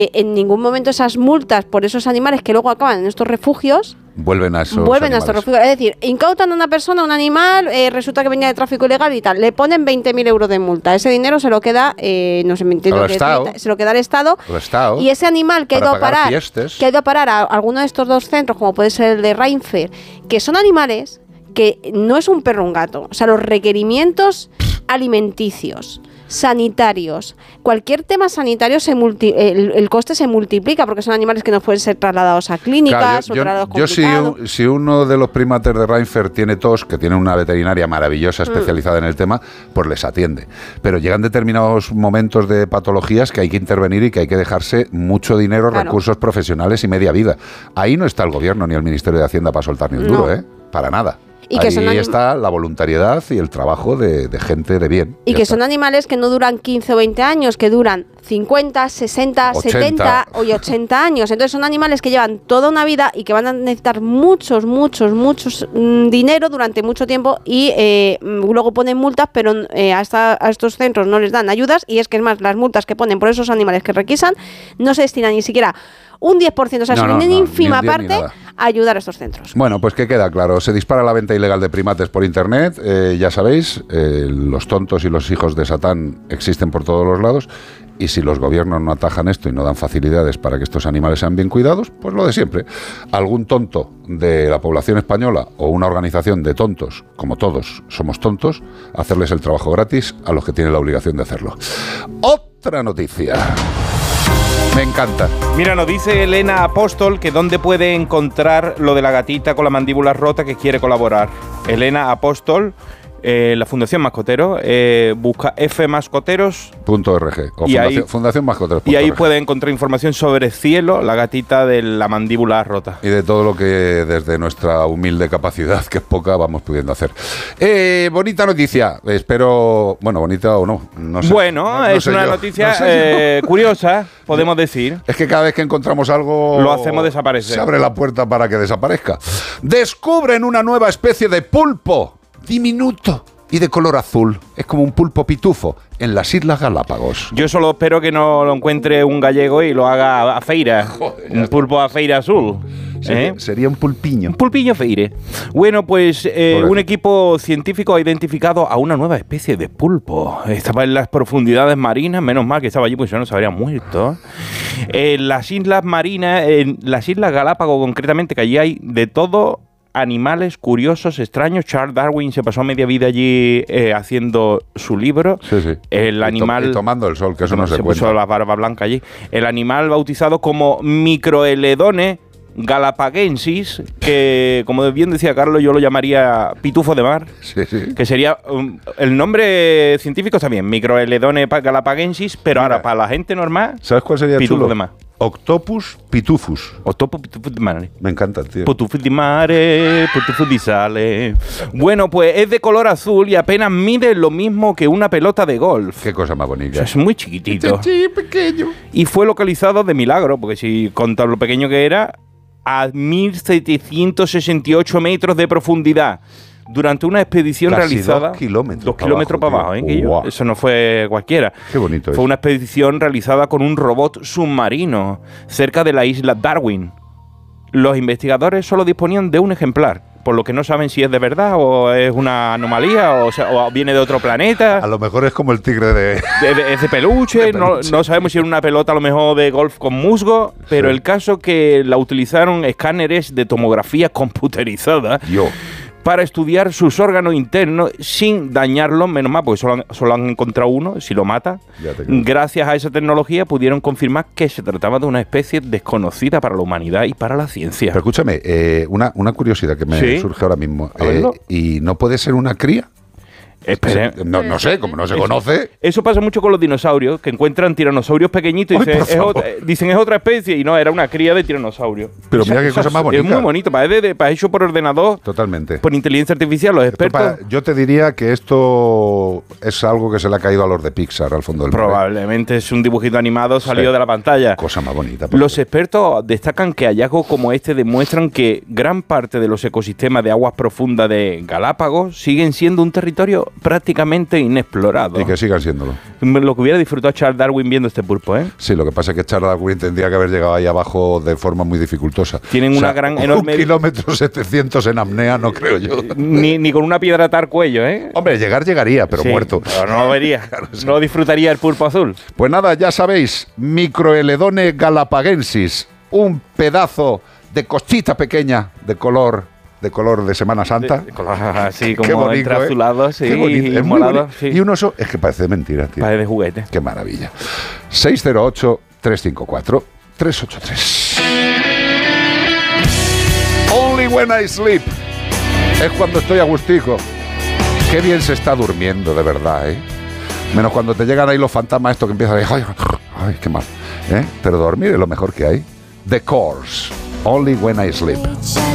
en ningún momento esas multas por esos animales que luego acaban en estos refugios vuelven a estos refugios. Es decir, incautan a una persona, un animal, resulta que venía de tráfico ilegal y tal, le ponen 20.000 euros de multa. Ese dinero se lo queda, no sé, se lo queda al Estado. Y ese animal que ha ido a parar a alguno de estos dos centros, como puede ser el de Reinfeldt, que son animales que no es un perro o un gato. O sea, los requerimientos alimenticios, sanitarios, cualquier tema sanitario el coste se multiplica porque son animales que no pueden ser trasladados a clínicas o trasladados complicados. Si uno de los primates de Reinfeldt tiene tos, que tiene una veterinaria maravillosa especializada en el tema, pues les atiende. Pero llegan determinados momentos de patologías que hay que intervenir y que hay que dejarse mucho dinero, recursos profesionales y media vida. Ahí no está el gobierno ni el Ministerio de Hacienda para soltar ni un duro, para nada. Y ahí está la voluntariedad y el trabajo de gente de bien. Y que son animales que no duran 15 o 20 años, que duran 50, 60, 80. 70 o 80 años. Entonces son animales que llevan toda una vida y que van a necesitar muchos dinero durante mucho tiempo y luego ponen multas, pero a estos centros no les dan ayudas. Y es que es más, las multas que ponen por esos animales que requisan no se destinan ni siquiera un 10%, o sea, son una ínfima parte a ayudar a estos centros. Bueno, pues que queda claro, se dispara la venta ilegal de primates por internet, ya sabéis, los tontos y los hijos de Satán existen por todos los lados, y si los gobiernos no atajan esto y no dan facilidades para que estos animales sean bien cuidados, pues lo de siempre. Algún tonto de la población española o una organización de tontos, como todos somos tontos, hacerles el trabajo gratis a los que tienen la obligación de hacerlo. Otra noticia. Me encanta. Mira, nos dice Elena Apóstol que dónde puede encontrar lo de la gatita con la mandíbula rota que quiere colaborar. Elena Apóstol, la Fundación Mascotero, busca fmascoteros.org o Fundación Mascoteros. Y ahí puede encontrar información sobre Cielo, la gatita de la mandíbula rota. Y de todo lo que desde nuestra humilde capacidad, que es poca, vamos pudiendo hacer. Bonita noticia, espero, bueno, bonita o no sé. Bueno, es una noticia curiosa, podemos decir. Es que cada vez que encontramos algo, lo hacemos desaparecer. Se abre la puerta para que desaparezca. Descubren una nueva especie de pulpo diminuto y de color azul. Es como un pulpo pitufo en las Islas Galápagos. Yo solo espero que no lo encuentre un gallego y lo haga a feira. Joder, un pulpo a feira azul. Sería un pulpiño. Un pulpiño feire. Bueno, pues un equipo científico ha identificado a una nueva especie de pulpo. Estaba en las profundidades marinas, menos mal que estaba allí, pues yo no se habría muerto. En las islas marinas, en las Islas Galápagos concretamente, que allí hay de todo. Animales curiosos, extraños. Charles Darwin se pasó media vida allí haciendo su libro. Sí. El animal... Y tomando el sol, que eso no se cuenta. Se puso la barba blanca allí. El animal bautizado como Microeledone galapagensis, que, como bien decía Carlos, yo lo llamaría pitufo de mar. Sí. Que sería... el nombre científico está bien, Microeledone galapagensis, pero ahora, para la gente normal... ¿Sabes cuál sería pitufo chulo? De mar. Octopus pitufus. Octopus pitufus de mare. Me encanta, tío. Pitufus de mare, pitufus de sale. Bueno, pues es de color azul y apenas mide lo mismo que una pelota de golf. Qué cosa más bonita. O sea, es muy chiquitito. Sí, pequeño. Y fue localizado de milagro, porque si contar lo pequeño que era, a 1.768 metros de profundidad. Durante una expedición casi realizada... 2 kilómetros. 2 kilómetros para abajo, ¿eh? Wow. Eso no fue cualquiera. Qué bonito. Fue una expedición realizada con un robot submarino cerca de la isla Darwin. Los investigadores solo disponían de un ejemplar, por lo que no saben si es de verdad o es una anomalía o viene de otro planeta. A lo mejor es como el tigre de... Es de peluche, no sabemos si era una pelota a lo mejor de golf con musgo, pero el caso que la utilizaron escáneres de tomografía computerizada para estudiar sus órganos internos sin dañarlos, menos mal, porque solo han encontrado uno, si lo mata. Gracias a esa tecnología pudieron confirmar que se trataba de una especie desconocida para la humanidad y para la ciencia. Pero escúchame, una curiosidad que me surge ahora mismo. ¿Y no puede ser una cría? No sé, como no se conoce. Eso pasa mucho con los dinosaurios, que encuentran tiranosaurios pequeñitos y dicen es otra especie, y no, era una cría de tiranosaurio. Pero mira qué cosa más bonita. Es muy bonito, para hecho por ordenador. Totalmente. Por inteligencia artificial, los expertos. Yo te diría que esto es algo que se le ha caído a los de Pixar al fondo del mar. Probablemente es un dibujito animado salido de la pantalla. Cosa más bonita. Los expertos destacan que hallazgos como este demuestran que gran parte de los ecosistemas de aguas profundas de Galápagos siguen siendo un territorio prácticamente inexplorado. Y que sigan siéndolo. Lo que hubiera disfrutado Charles Darwin viendo este pulpo, ¿eh? Sí, lo que pasa es que Charles Darwin tendría que haber llegado ahí abajo de forma muy dificultosa. Tienen una gran, enorme... 1 kilómetro 700 en apnea, no creo yo. Ni con una piedra atar cuello, ¿eh? Hombre, llegaría, pero muerto. Pero no lo vería. Claro, sí. No disfrutaría el pulpo azul. Pues nada, ya sabéis, Microeledone galapagensis, un pedazo de costita pequeña de color de Semana Santa. Así como entre azulados y molados. Sí. Y un oso, es que parece de mentira, tío. Parece de juguete. Qué maravilla. 608-354-383. Only when I sleep. Es cuando estoy a gustico. Qué bien se está durmiendo, de verdad, ¿eh? Menos cuando te llegan ahí los fantasmas estos que empiezan a decir, ay, qué mal. Pero dormir es lo mejor que hay. The Course. Only when I sleep.